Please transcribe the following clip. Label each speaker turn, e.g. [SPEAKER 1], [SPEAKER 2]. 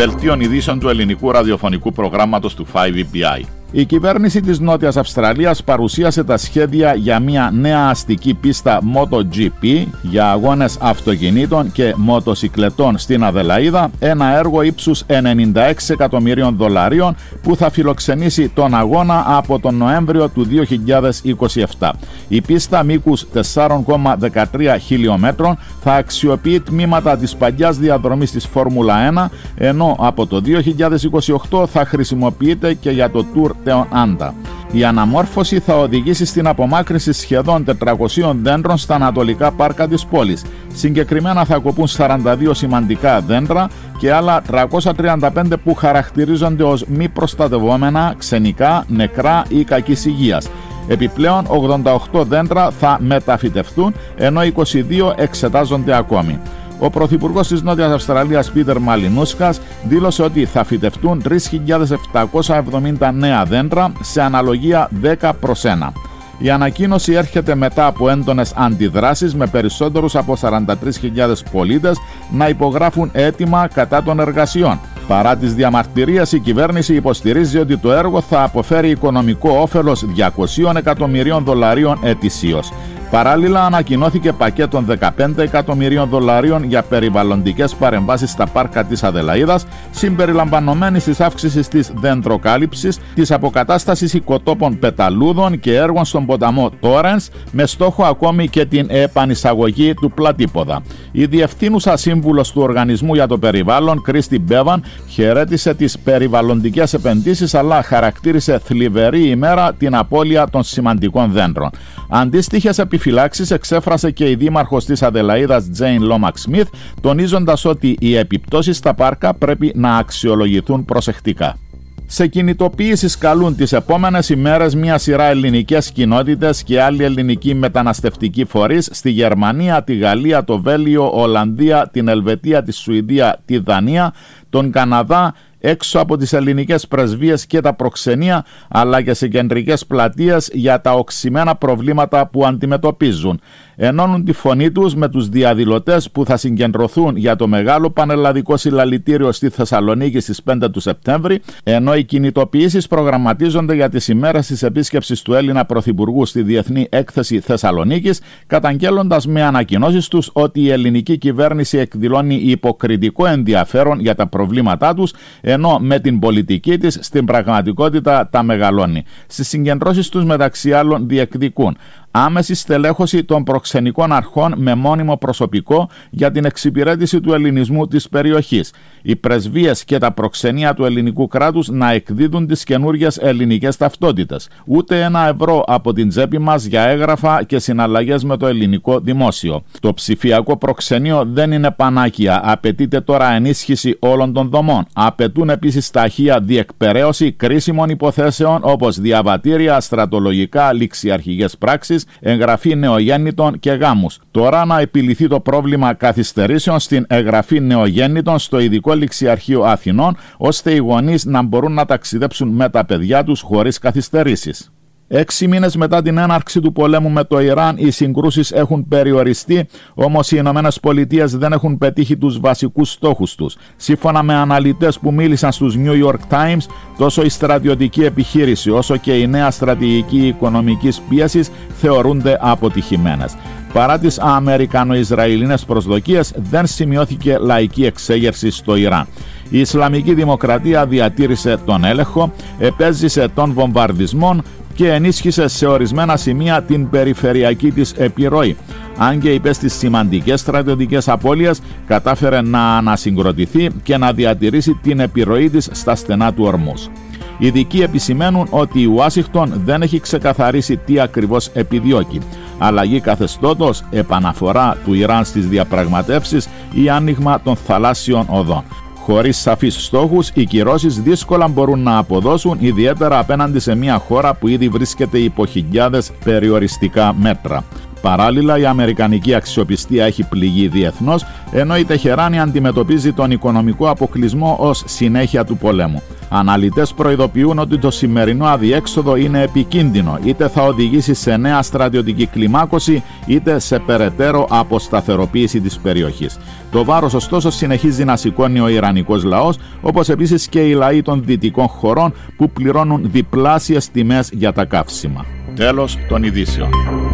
[SPEAKER 1] Δελτίων ειδήσεων του ελληνικού ραδιοφωνικού προγράμματος του 5EBI. Η κυβέρνηση της Νότιας Αυστραλίας παρουσίασε τα σχέδια για μια νέα αστική πίστα MotoGP για αγώνες αυτοκινήτων και μοτοσικλετών στην Αδελαΐδα, ένα έργο ύψους $96 εκατομμυρίων που θα φιλοξενήσει τον αγώνα από τον Νοέμβριο του 2027. Η πίστα μήκους 4,13 χιλιόμετρων θα αξιοποιεί τμήματα της παλιάς διαδρομής της Φόρμουλα 1, ενώ από το 2028 θα χρησιμοποιείται και για το Tour de Anda. Η αναμόρφωση θα οδηγήσει στην απομάκρυνση σχεδόν 400 δέντρων στα ανατολικά πάρκα της πόλης. Συγκεκριμένα θα κοπούν 42 σημαντικά δέντρα και άλλα 335 που χαρακτηρίζονται ως μη προστατευόμενα, ξενικά, νεκρά ή κακής υγείας. Επιπλέον 88 δέντρα θα μεταφυτευτούν, ενώ 22 εξετάζονται ακόμη. Ο Πρωθυπουργός της Νότιας Αυστραλίας, Πίτερ Μαλινούσκας, δήλωσε ότι θα φυτευτούν 3.770 νέα δέντρα σε αναλογία 10/1. Η ανακοίνωση έρχεται μετά από έντονες αντιδράσεις με περισσότερους από 43.000 πολίτες να υπογράφουν αίτημα κατά των εργασιών. Παρά τις διαμαρτυρίες, η κυβέρνηση υποστηρίζει ότι το έργο θα αποφέρει οικονομικό όφελος $200 εκατομμυρίων ετησίως. Παράλληλα, ανακοινώθηκε πακέτο $15 εκατομμυρίων για περιβαλλοντικές παρεμβάσεις στα πάρκα της Αδελαΐδας, συμπεριλαμβανομένης της αύξησης της δεντροκάλυψης, της αποκατάστασης οικοτόπων πεταλούδων και έργων στον ποταμό Τόρενς, με στόχο ακόμη και την επανεισαγωγή του πλατήποδα. Η διευθύνουσα σύμβουλος του Οργανισμού για το Περιβάλλον, Κρίστη Μπέβαν, χαιρέτησε τις περιβαλλοντικές επενδύσεις, αλλά χαρακτήρισε θλιβερή ημέρα την απώλεια των σημαντικών δέντρων. Αντίστοιχες επιφυλάξεις εξέφρασε και η δήμαρχος της Αδελαΐδας, Τζέιν Λόμακ Σμιθ, τονίζοντας ότι οι επιπτώσεις στα πάρκα πρέπει να αξιολογηθούν προσεκτικά. Σε κινητοποιήσεις καλούν τις επόμενες ημέρες μια σειρά ελληνικές κοινότητες και άλλοι ελληνικοί μεταναστευτικοί φορείς στη Γερμανία, τη Γαλλία, το Βέλγιο, Ολλανδία, την Ελβετία, τη Σουηδία, τη Δανία, τον Καναδά, έξω από τις ελληνικές πρεσβείες και τα προξενία, αλλά και σε κεντρικές πλατείες για τα οξυμένα προβλήματα που αντιμετωπίζουν. Ενώνουν τη φωνή τους με τους διαδηλωτές που θα συγκεντρωθούν για το μεγάλο πανελλαδικό συλλαλητήριο στη Θεσσαλονίκη στις 5 του Σεπτέμβρη, ενώ οι κινητοποιήσεις προγραμματίζονται για τις ημέρες της επίσκεψης του Έλληνα Πρωθυπουργού στη Διεθνή Έκθεση Θεσσαλονίκης, καταγγέλλοντας με ανακοινώσεις τους ότι η ελληνική κυβέρνηση εκδηλώνει υποκριτικό ενδιαφέρον για τα προβλήματά τους, ενώ με την πολιτική της στην πραγματικότητα τα μεγαλώνει. Στις συγκεντρώσεις τους, μεταξύ άλλων, διεκδικούν άμεση στελέχωση των προξενικών αρχών με μόνιμο προσωπικό για την εξυπηρέτηση του ελληνισμού της περιοχής. Οι πρεσβείες και τα προξενία του ελληνικού κράτους να εκδίδουν τις καινούργιες ελληνικές ταυτότητες. Ούτε €1 από την τσέπη μας για έγγραφα και συναλλαγές με το ελληνικό δημόσιο. Το ψηφιακό προξενείο δεν είναι πανάκια. Απαιτείται τώρα ενίσχυση όλων των δομών. Απαιτούν επίσης ταχεία διεκπεραίωση κρίσιμων υποθέσεων όπως διαβατήρια, στρατολογικά, ληξιαρχικές πράξεις, εγγραφή νεογέννητων και γάμους. Τώρα να επιληθεί το πρόβλημα καθυστερήσεων στην εγγραφή νεογέννητων στο ειδικό ληξιαρχείο Αθηνών, ώστε οι γονείς να μπορούν να ταξιδέψουν με τα παιδιά τους χωρίς καθυστερήσεις. 6 μήνες μετά την έναρξη του πολέμου με το Ιράν, οι συγκρούσεις έχουν περιοριστεί, όμως οι Ηνωμένες Πολιτείες δεν έχουν πετύχει τους βασικούς στόχους τους. Σύμφωνα με αναλυτές που μίλησαν στους New York Times, τόσο η στρατιωτική επιχείρηση όσο και η νέα στρατηγική οικονομικής πίεσης θεωρούνται αποτυχημένες. Παρά τις αμερικανο-ισραηλινές προσδοκίες, δεν σημειώθηκε λαϊκή εξέγερση στο Ιράν. Η Ισλαμική Δημοκρατία διατήρησε τον έλεγχο, επέζησε των βομβαρδισμών και ενίσχυσε σε ορισμένα σημεία την περιφερειακή της επιρροή. Αν και υπέστη σημαντικές στρατιωτικές απώλειες, κατάφερε να ανασυγκροτηθεί και να διατηρήσει την επιρροή της στα στενά του Ορμούς. Οι ειδικοί επισημαίνουν ότι η Ουάσιγκτον δεν έχει ξεκαθαρίσει τι ακριβώς επιδιώκει. Αλλαγή καθεστώτος, επαναφορά του Ιράν στις διαπραγματεύσεις ή άνοιγμα των θαλάσσιων οδών. Χωρίς σαφείς στόχους, οι κυρώσεις δύσκολα μπορούν να αποδώσουν, ιδιαίτερα απέναντι σε μια χώρα που ήδη βρίσκεται υπό χιλιάδες περιοριστικά μέτρα. Παράλληλα, η αμερικανική αξιοπιστία έχει πληγεί διεθνώς, ενώ η Τεχεράνη αντιμετωπίζει τον οικονομικό αποκλεισμό ως συνέχεια του πολέμου. Αναλυτές προειδοποιούν ότι το σημερινό αδιέξοδο είναι επικίνδυνο, είτε θα οδηγήσει σε νέα στρατιωτική κλιμάκωση, είτε σε περαιτέρω αποσταθεροποίηση της περιοχής. Το βάρος ωστόσο συνεχίζει να σηκώνει ο Ιρανικός λαός, όπως επίσης και οι λαοί των δυτικών χωρών που πληρώνουν διπλάσιες τιμές για τα καύσιμα. Τέλος των ειδήσεων.